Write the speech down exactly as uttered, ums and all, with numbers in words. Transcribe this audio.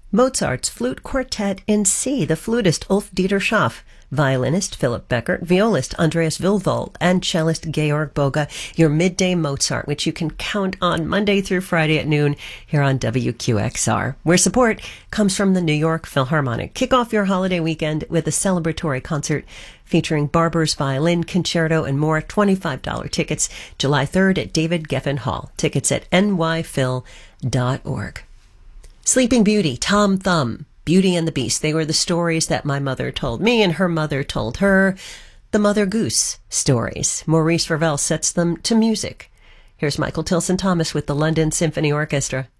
Mozart's Flute Quartet in C, the flutist Ulf Dieter Schaff, violinist Philip Beckert, violist Andreas Vilvold, and cellist Georg Boga, your midday Mozart, which you can count on Monday through Friday at noon here on W Q X R, where support comes from the New York Philharmonic. Kick off your holiday weekend with a celebratory concert featuring Barber's Violin Concerto and more. twenty-five dollars tickets, July third at David Geffen Hall. Tickets at n y phil dot org. Sleeping Beauty, Tom Thumb, Beauty and the Beast. They were the stories that my mother told me and her mother told her. The Mother Goose stories. Maurice Ravel sets them to music. Here's Michael Tilson Thomas with the London Symphony Orchestra.